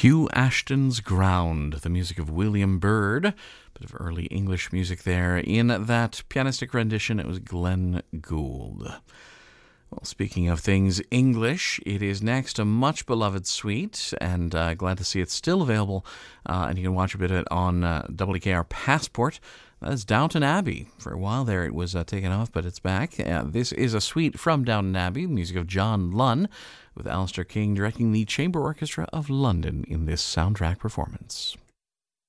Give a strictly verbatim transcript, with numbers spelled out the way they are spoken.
Hugh Ashton's Ground, the music of William Byrd. Bit of early English music there. In that pianistic rendition, it was Glenn Gould. Well, speaking of things English, it is next a much beloved suite, and uh, glad to see it's still available. Uh, and you can watch a bit of it on uh, W K R Passport. That is Downton Abbey. For a while there, it was uh, taken off, but it's back. Uh, this is a suite from Downton Abbey, music of John Lunn, with Alistair King directing the Chamber Orchestra of London in this soundtrack performance.